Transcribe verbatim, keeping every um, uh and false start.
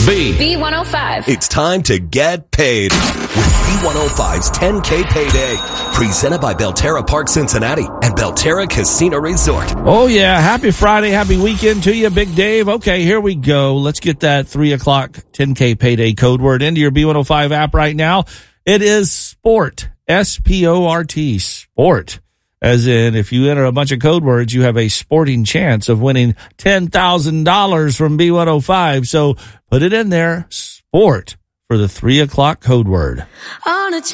B. B one oh five. It's time to get paid with B one oh five's ten K Payday. Presented by Belterra Park Cincinnati and Belterra Casino Resort. Oh, yeah. Happy Friday. Happy weekend to you, Big Dave. Okay, here we go. Let's get that three o'clock ten K Payday code word into your B one oh five app right now. It is SPORT. S P O R T. Sport. As in, if you enter a bunch of code words, you have a sporting chance of winning ten thousand dollars from B one oh five. So put it in there, SPORT, for the three o'clock code word. On a